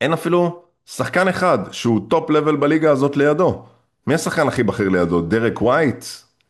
אין אפילו שחקן אחד שהוא טופ לבל בליגה הזאת לידו. מי השחקן הכי בכיר לידו? דרק ווייט?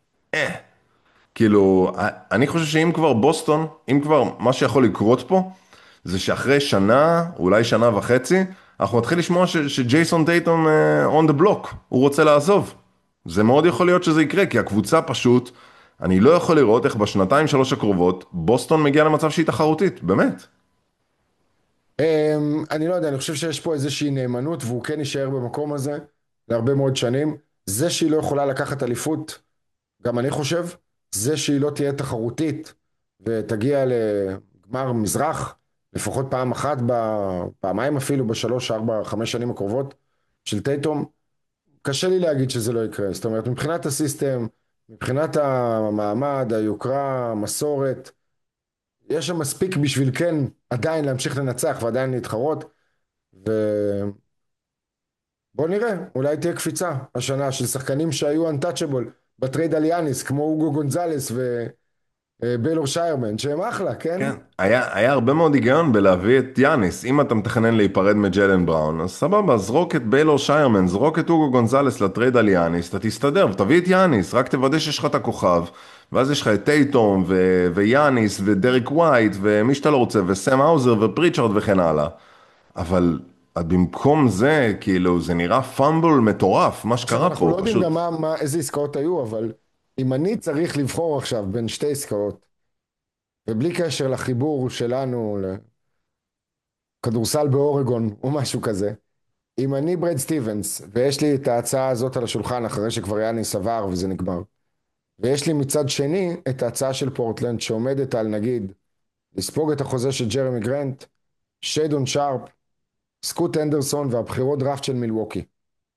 כאילו, אני חושב שאם כבר בוסטון, אם כבר מה שיכול לקרות פה, זה שאחרי שנה, אולי שנה וחצי, אנחנו נתחיל לשמוע שג'ייסון טייטום on the block, הוא רוצה לעזוב. זה מאוד יכול להיות שזה יקרה, כי הקבוצה פשוט, אני לא יכול לראות איך בשנתיים שלוש הקרובות, בוסטון מגיע למצב שהיא תחרותית, באמת. אני לא יודע, אני חושב שיש פה איזושהי נאמנות, והוא כן יישאר במקום הזה להרבה מאוד שנים. זה שהיא לא יכולה לקחת אליפות, גם אני חושב, זה שהיא לא תהיה תחרותית ותגיע לגמר מזרח, לפחות פעם אחת, פעמיים אפילו, בשלוש, ארבע, חמש שנים הקרובות של טייטום, קשה לי להגיד שזה לא יקרה. זאת אומרת, מבחינת הסיסטם, מבחינת המעמד, היוקרה, המסורת, יש שם מספיק בשביל כן עדיין להמשיך לנצח ועדיין להתחרות, ובוא נראה, אולי תהיה קפיצה השנה של שחקנים שהיו untouchable בטרייד על יאניס, כמו אוגו גונזלס וביילור שיירמן, שהם אחלה, כן? כן, היה הרבה מאוד היגיון בלהביא את יאניס. אם אתה מתכנן להיפרד מג'לן בראון, אז סבבה, זרוק את ביילור שיירמן, זרוק את אוגו גונזלס לטרייד על יאניס, אתה תסתדר, ותביא את יאניס, רק תוודא שיש לך את הכוכב, ואז יש לך את טייטום ויאניס ודריק ווייט ומי שאתה לא רוצה, וסם האוזר ופריצ'רד וכן הלאה. אבל במקום זה, כאילו, זה נראה פאמבל מטורף, מה עכשיו שקרה אנחנו לא פה, יודעים גם פשוט. איזה עסקאות היו, אבל אם אני צריך לבחור עכשיו בין שתי עסקאות, ובלי קשר לחיבור שלנו לכדורסל באורגון או משהו כזה, אם אני ברד סטיבנס, ויש לי את ההצעה הזאת על השולחן אחרי שכבר יאניס עבר וזה נגמר, ויש לי מצד שני את ההצעה של פורטלנד שעומדת על נגיד לספוג את החוזה של ג'רמי גרנט, שיידון שרפ, סקוט אנדרסון והבחירות דראפט של מילווקי.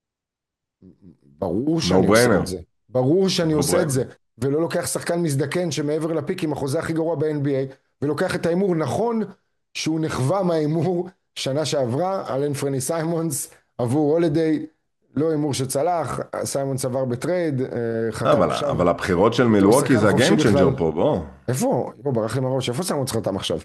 ברור נו שאני עושה בריינר. את זה. ברור שאני נו עושה את בריינר. זה. ולא לוקח שחקן מזדקן שמעבר לפיק עם החוזה הכי גרוע ב-NBA, ולוקח את ההימור. נכון שהוא נחווה מההימור שנה שעברה על אנפרני סיימונס עבור הולידיי, לא הימור שצלח, סיימונס עבר בטרייד, חתם עכשיו אבל הבחירות של בתור מילווקי שחקן זה חופשי הגיים צ'נג'ר בכלל. פה, בוא. איפה, ברח לי מהראש, איפה סיימונס חתם עכשיו?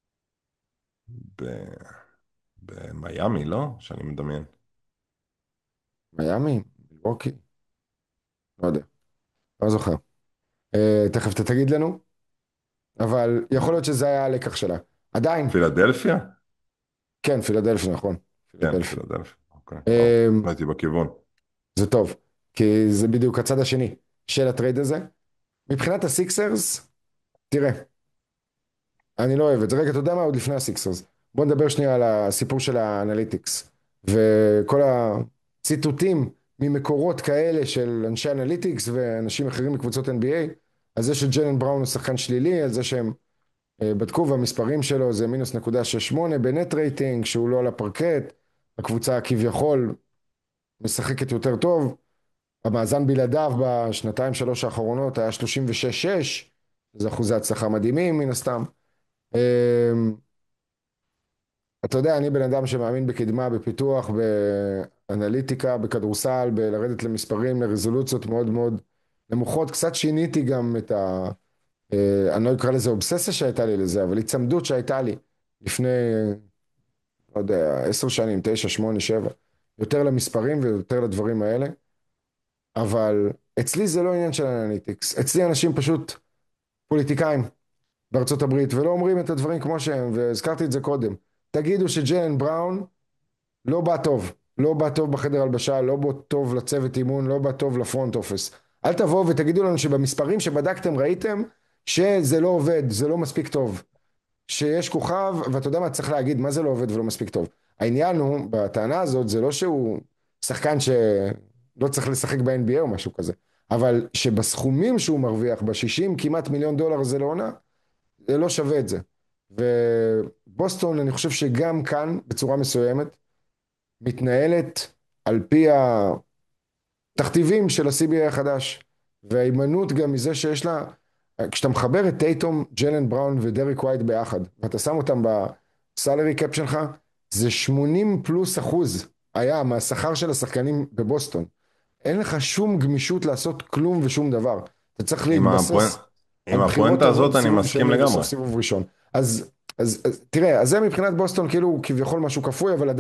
ב- במיאמי, לא? שאני מדמיין. מיאמי? מילווקי? לא יודע, לא זוכר. תכף אתה תגיד לנו, אבל יכול להיות שזה היה הלקח שלה. עדיין, פילדלפיה? כן, פילדלפי, נכון. כן, פילדלפי. פילדלפיה. אוקיי, טוב. אמ, לא הייתי בכיוון. זה טוב, כי זה בדיוק הצד השני של הטרייד הזה. מבחינת הסיקסרס, תראה, אני לא אוהב את זה. רגע, אתה יודע מה? עוד לפני הסיקסרס. בוא נדבר שנייה על הסיפור של האנליטיקס. וכל הציטוטים ממקורות כאלה של אנשי אנליטיקס ואנשים אחרים מקבוצות NBA, על זה שג'לן בראון הוא שחקן שלילי, על זה שהם בדקו והמספרים שלו זה מינוס נקודה 68 בנט רייטינג, שהוא לא על הפרקט, הקבוצה כביכול משחקת יותר טוב, המאזן בלעדיו בשנתיים שלוש האחרונות היה 36-6, זה אחוזי הצלחה מדהימים מן הסתם. אתה יודע, אני בן אדם שמאמין בקדמה, בפיתוח, באנליטיקה, בכדורסל, בלרדת למספרים, לרזולוציות מאוד מאוד נמוכות. קצת שיניתי גם את אני לא אקרא לזה אובססיה שהייתה לי לזה, אבל הצמדות שהייתה לי לפני, לא יודע, 10 שנים, 9, 8, 7, יותר למספרים ויותר לדברים האלה. אבל אצלי זה לא עניין של אנליטיקס. אצלי אנשים פשוט פוליטיקאים בארצות הברית, ולא אומרים את הדברים כמו שהם, והזכרתי את זה קודם. תגידו שג'יילן בראון לא בא טוב, לא בא טוב בחדר הלבשה, לא בא טוב לצוות אימון, לא בא טוב לפרונט אופס. אל תבואו ותגידו לנו שבמספרים שבדקתם ראיתם שזה לא עובד, זה לא מספיק טוב. שיש כוכב, ואתה יודע מה צריך להגיד, מה זה לא עובד ולא מספיק טוב. העניין הוא, בטענה הזאת, זה לא שהוא שחקן שלא צריך לשחק ב-NBA או משהו כזה, אבל שבסכומים שהוא מרוויח, ב-60 כמעט מיליון דולר זה לעונה, זה לא שווה את זה. ובוסטון, אני חושב שגם כאן, בצורה מסוימת, מתנהלת על פי התכתיבים של ה-CBA החדש, וההימנעות גם מזה שיש לה, כשאתה מחבר את טייטום, ג'לן בראון ודריק ווייט ביחד, ואתה שם אותם בסלרי קאפ שלך, זה 80+% היה מהשכר של השחקנים בבוסטון. אין לך שום גמישות לעשות כלום ושום דבר. אתה צריך עם להתבסס על עם בחירות הפואנטה טובות, הזאת אני סיבוב מסכים שני לגמרי. וסוף סיבוב ראשון. אז תראה, אז זה מבחינת בוסטון כאילו כביכול משהו כפוי, אבל